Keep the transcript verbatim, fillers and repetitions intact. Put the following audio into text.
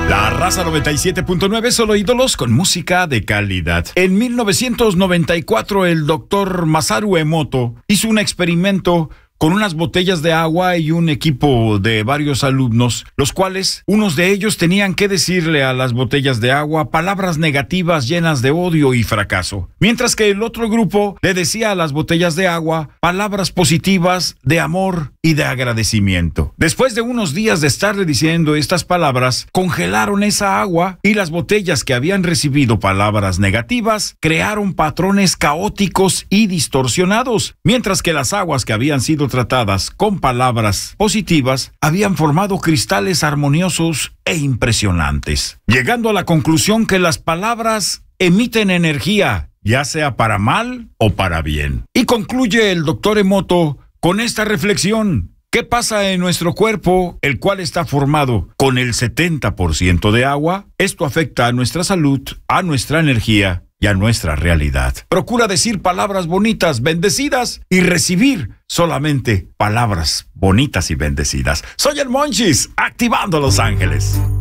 La Raza noventa y siete punto nueve, solo ídolos con música de calidad. En mil novecientos noventa y cuatro, el doctor Masaru Emoto hizo un experimento con unas botellas de agua y un equipo de varios alumnos, los cuales, unos de ellos tenían que decirle a las botellas de agua palabras negativas llenas de odio y fracaso, mientras que el otro grupo le decía a las botellas de agua palabras positivas de amor y de agradecimiento. Después de unos días de estarle diciendo estas palabras, congelaron esa agua y las botellas que habían recibido palabras negativas crearon patrones caóticos y distorsionados, mientras que las aguas que habían sido tratadas con palabras positivas habían formado cristales armoniosos e impresionantes, llegando a la conclusión que las palabras emiten energía, ya sea para mal o para bien. Y concluye el doctor Emoto con esta reflexión: ¿qué pasa en nuestro cuerpo, el cual está formado con el setenta por ciento de agua? Esto afecta a nuestra salud, a nuestra energía y a nuestra realidad. Procura decir palabras bonitas, bendecidas, y recibir solamente palabras bonitas y bendecidas. Soy el Monchis, activando Los Ángeles.